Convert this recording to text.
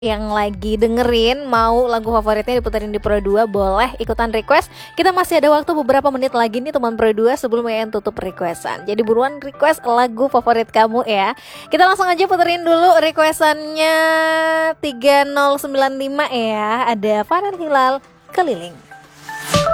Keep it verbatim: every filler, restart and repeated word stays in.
yang lagi dengerin mau lagu favoritnya diputerin di Pro dua, boleh ikutan request. Kita masih ada waktu beberapa menit lagi nih teman Pro dua sebelum Yayan tutup requestan. Jadi buruan request lagu favorit kamu ya. Kita langsung aja puterin dulu requestannya tiga nol sembilan lima ya. Ada Farhan Hilal, Keliling.